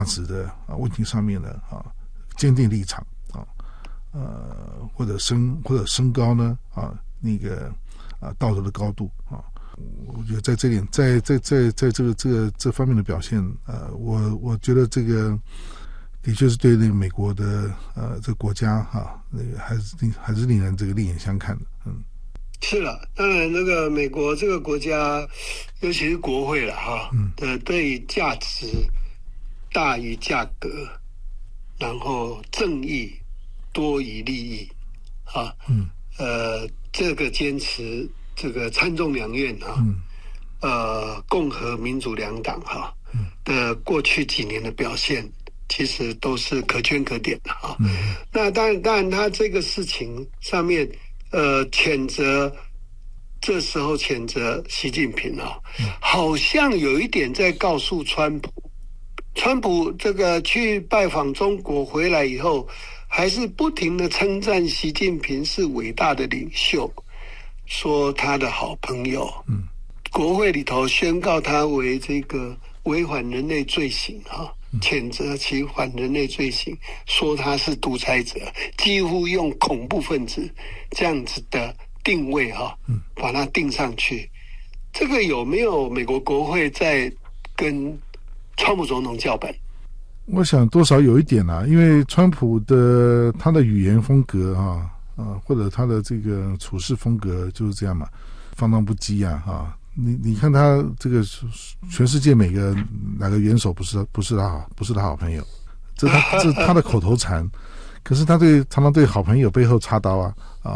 值的问题上面呢坚定立场或者升高呢那个道德的高度我觉得在这点在这方面的表现我觉得这个的确是对那个美国的这个国家那个还是令人这个另眼相看的。 是了，当然那个美国这个国家，尤其是国会了对价值大于价格，然后正义多于利益这个坚持这个参众两院共和民主两党的过去几年的表现，其实都是可圈可点的那当然他这个事情上面这时候谴责习近平好像有一点在告诉川普这个去拜访中国回来以后，还是不停的称赞习近平是伟大的领袖，说他的好朋友国会里头宣告他为这个违反人类罪行谴责其反人类罪行，说他是独裁者，几乎用恐怖分子这样子的定位把它定上去。这个有没有美国国会在跟川普总统叫板？ 我想多少有一点因为川普的他的语言风格或者他的这个处事风格就是这样嘛，放荡不羁你看他这个全世界哪个元首不是他好朋友，这是他的口头禅。可是他常常对好朋友背后插刀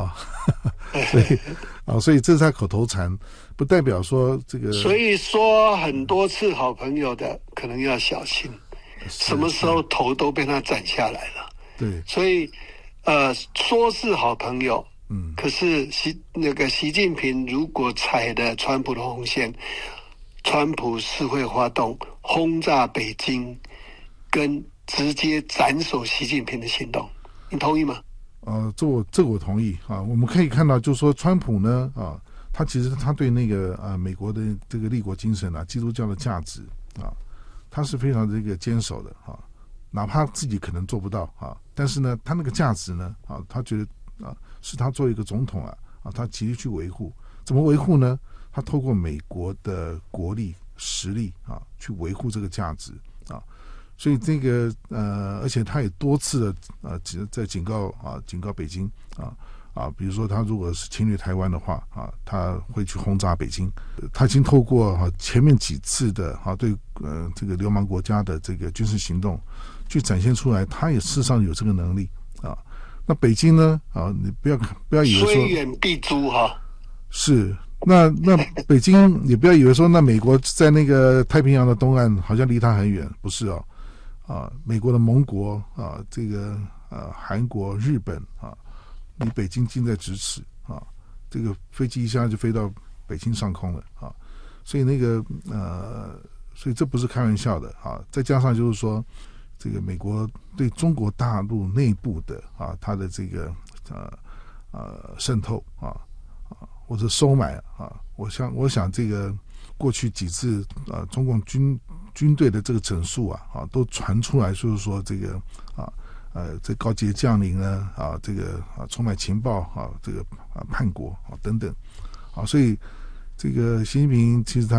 所以这是他口头禅，不代表说这个。 所以说很多次好朋友的可能要小心，什么时候头都被他斩下来了。 对， 所以说是好朋友。可是习近平如果踩了川普的红线，川普是会发动轰炸北京跟直接斩首习近平的行动，你同意吗？ 这个我同意我们可以看到，就是说川普呢他其实他对那个美国的这个立国精神基督教的价值他是非常这个坚守的哪怕自己可能做不到但是呢，他那个价值呢他觉得是他作为一个总统他极力去维护。怎么维护呢？他透过美国的国力实力去维护这个价值所以这个而且他也多次的在警告北京比如说他如果是侵略台湾的话他会去轰炸北京。他已经透过前面几次的对这个流氓国家的这个军事行动去展现出来，他也事实上有这个能力那北京呢你不要以为说虽远必诛是那北京也不要以为说那美国在那个太平洋的东岸好像离他很远，不是美国的盟国这个韩国、日本离北京近在咫尺这个飞机一下就飞到北京上空了所以那个所以这不是开玩笑的再加上就是说这个美国对中国大陆内部的它的这个渗透或者收买我想这个过去几次中共军队的这个整数都传出来，就是说这个这高阶将领呢这个充满情报这个叛国等等所以这个习近平其实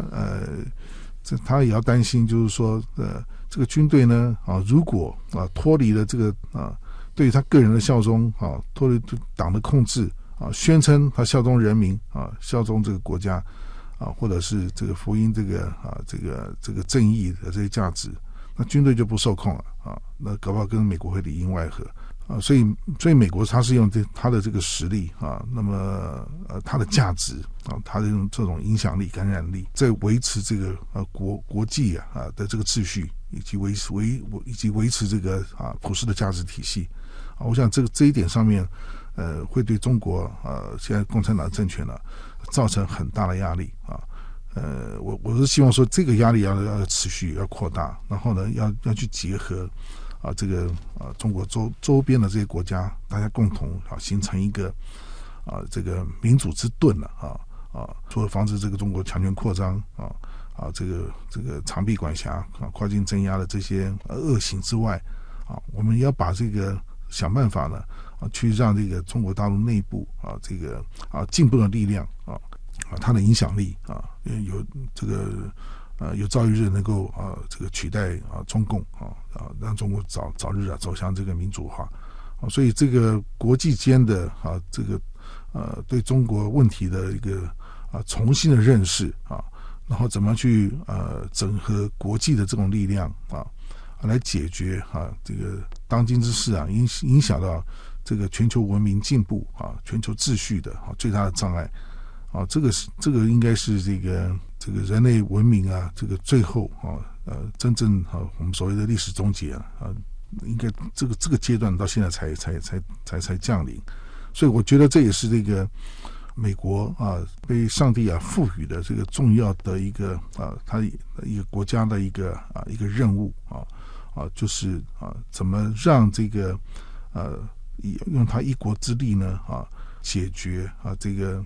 他也要担心，就是说这个军队呢如果脱离了这个对于他个人的效忠脱离党的控制宣称他效忠人民效忠这个国家或者是这个福音这个正义的这些价值，那军队就不受控了那搞不好跟美国会里应外合所以美国他是用他的这个实力那么他的价值他的这种影响力、感染力，在维持这个国际的这个秩序，以及维持这个普世的价值体系我想这一点上面会对中国现在共产党政权造成很大的压力我是希望说这个压力要持续要扩大，然后呢要去结合这个中国周边的这些国家，大家共同形成一个这个民主之盾除了防止这个中国强权扩张这个长臂管辖跨境镇压的这些恶行之外我们也要把这个想办法呢去让这个中国大陆内部这个进步的力量它的影响力有这个有朝一日能够这个取代中共让中国早日走向这个民主化所以这个国际间的这个对中国问题的一个重新的认识然后怎么去整合国际的这种力量来解决这个当今之事影响到这个全球文明进步全球秩序的最大的障碍这个应该是这个人类文明这个最后真正我们所谓的历史终结应该这个阶段到现在才降临，所以我觉得这也是这个美国被上帝赋予的这个重要的一个他一个国家的一个任务就是怎么让这个用他一国之力呢解决这个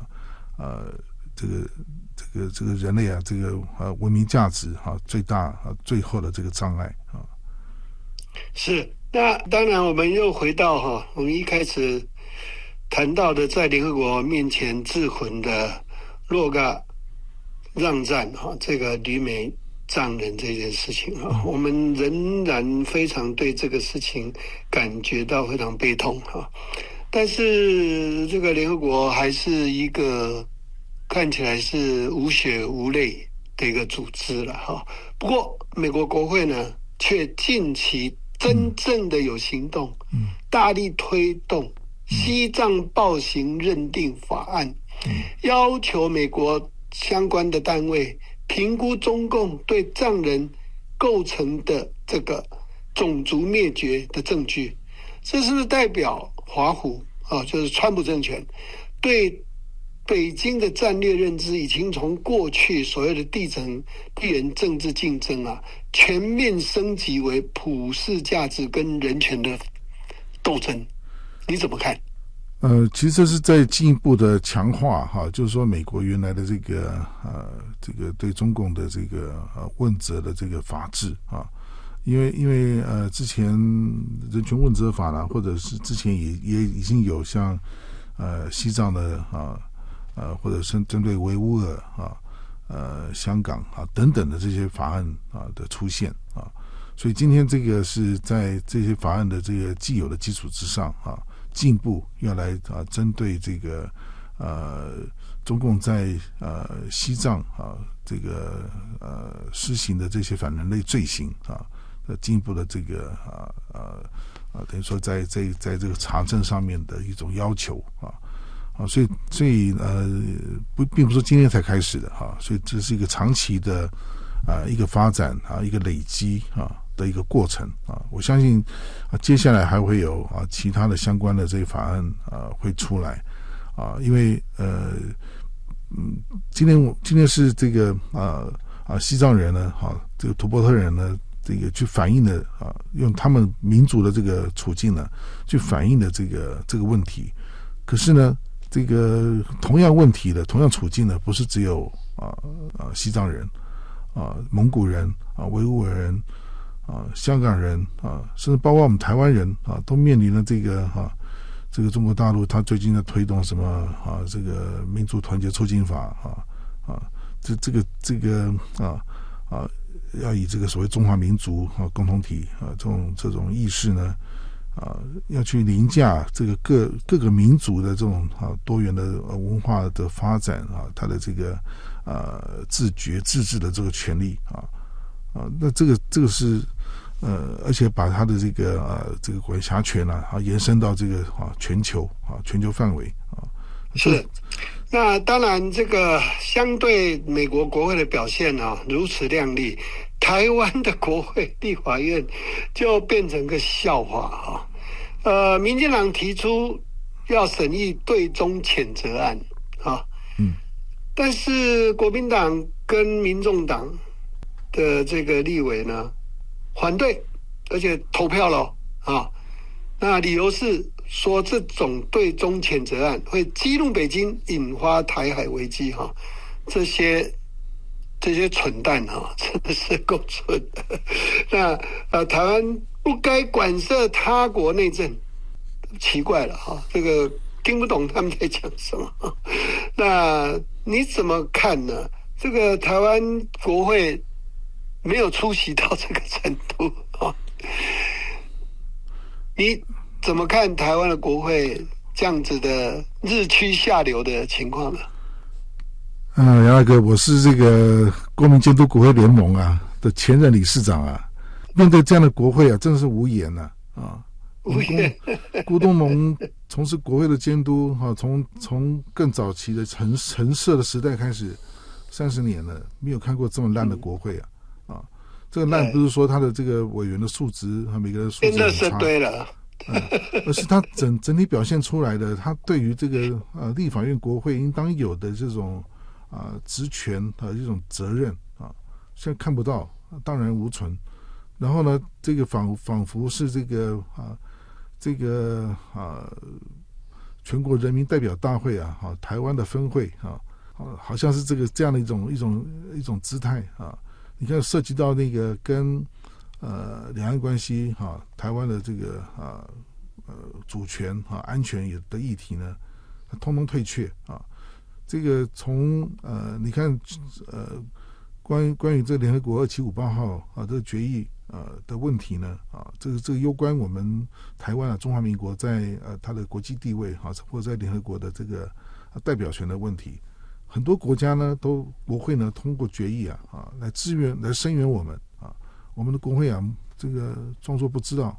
这个人类这个文明价值最大最后的这个障碍是。那当然我们又回到我们一开始谈到的在联合国面前自焚的洛嘎让战这个旅美藏人这件事情我们仍然非常对这个事情感觉到非常悲痛但是这个联合国还是一个看起来是无血无泪的一个组织了不过美国国会呢却近期真正的有行动大力推动西藏暴行认定法案要求美国相关的单位评估中共对藏人构成的这个种族灭绝的证据，这是不是代表华府就是川普政权对北京的战略认知已经从过去所谓的地缘政治竞争全面升级为普世价值跟人权的斗争？你怎么看？ 其实这是在进一步的强化就是说美国原来的这个对中共的这个问责的这个法制因为之前人权问责法或者是之前也已经有像西藏的或者是针对维吾尔香港等等的这些法案的出现所以今天这个是在这些法案的这个既有的基础之上进一步要来针对这个中共在西藏这个施行的这些反人类罪行进一步的这个等于说在这个查证上面的一种要求所以并不是说今天才开始的所以这是一个长期的一个发展一个累积的一个过程我相信接下来还会有其他的相关的这些法案会出来因为今天是这个西藏人呢这个图波特人呢这个去反映的用他们民族的这个处境呢去反映的这个问题，可是呢这个同样问题的同样处境呢不是只有西藏人蒙古人维吾尔人香港人甚至包括我们台湾人都面临了这个中国大陆他最近在推动什么这个民族团结促进法这个要以这个所谓中华民族共同体这种意识呢要去凌驾这个各个民族的这种多元的文化的发展它的这个自觉自治的这个权利那这个是而且把它的这个管辖权延伸到这个全球范围是。那当然这个相对美国国会的表现如此亮丽，台湾的国会立法院就变成个笑话民进党提出要审议对中谴责案但是国民党跟民众党的这个立委呢反对，而且投票了那理由是说这种对中谴责案会激怒北京，引发台海危机这些这些蠢蛋真的是够蠢的。那台湾不该管涉他国内政，奇怪了这个听不懂他们在讲什么。那你怎么看呢？这个台湾国会没有出席到这个程度你怎么看台湾的国会这样子的日趋下流的情况呢？ 杨大哥，我是这个国民监督国会联盟的前任理事长面对这样的国会真是无言无言。 辜东蒙从事国会的监督从更早期的陈设的时代开始，30年了，没有看过这么烂的国会这个烂不是说他的这个委员的素质每个人素质很差，真的是对了。 而是他整体表现出来的，他对于这个立法院国会应当有的这种职权这种责任现在看不到，荡然无存。然后呢，这个仿佛是这个全国人民代表大会台湾的分会好像是这样的一种姿态你看涉及到那个跟两岸关系台湾的这个主权安全的议题呢，通通退却这个从你看关于这联合国2758号这个决议的问题呢这个攸关我们台湾中华民国在它的国际地位或者在联合国的这个代表权的问题，很多国家呢国会呢通过决议来支援来声援我们我们的国会这个装作不知道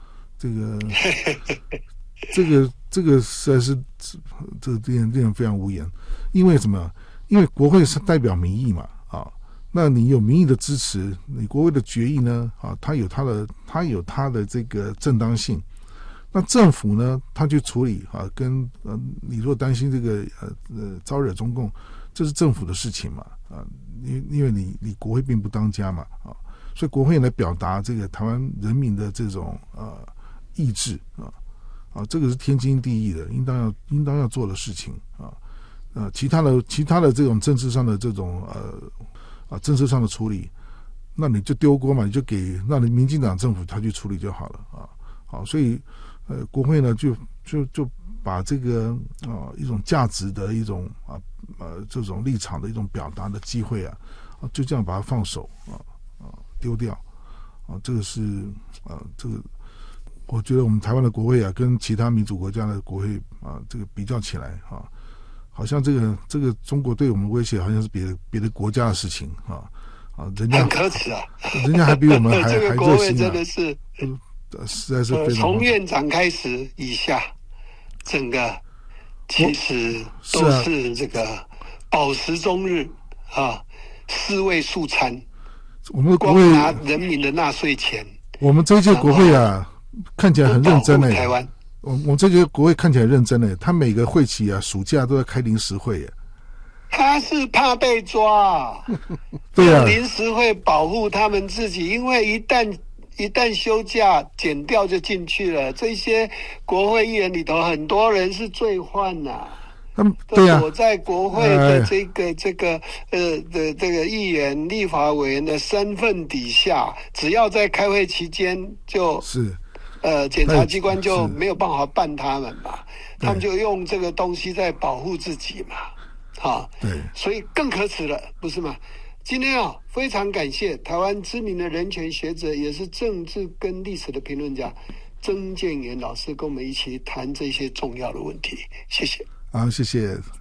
这个实在是这个令人非常无言。因为什么？因为国会是代表民意嘛那你有民意的支持，你国会的决议呢它有它的这个正当性。那政府呢，他去处理跟你若担心这个招惹中共，这是政府的事情嘛因为你国会并不当家嘛所以国会来表达这个台湾人民的这种意志这个是天经地义的，应当要做的事情其他的这种政治上的这种政治上的处理，那你就丢锅嘛，你就让民进党政府他去处理就好了好，所以国会呢就把这个一种价值的一种这种立场的一种表达的机会就这样把它放手丢掉这个是这个我觉得我们台湾的国会跟其他民主国家的国会这个比较起来好像这个中国对我们的威胁好像是别的国家的事情人家很可耻人家还比我们还这个国会真的是实在是非常从院长开始以下，整个其实都是这个饱食终日尸位素餐。 我们的国会光拿人民的纳税钱， 我们这届国会看起来很认真台湾。 我们这届国会看起来认真他每个会期暑假都在开临时会他是怕被抓对临时会保护他们自己，因为一旦休假减掉就进去了。这些国会议员里头很多人是罪犯对躲在国会的这个议员、立法委员的身份底下，只要在开会期间就是检察机关就没有办法办他们嘛，他们就用这个东西在保护自己嘛， 对， 所以更可耻了，不是吗？今天非常感谢台湾知名的人权学者，也是政治跟历史的评论家曾建元老师，跟我们一起谈这些重要的问题。谢谢。 好，谢谢。